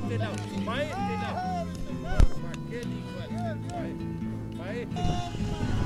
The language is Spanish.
este lado, para este lado. ¿Para qué dijo este? Para este lado.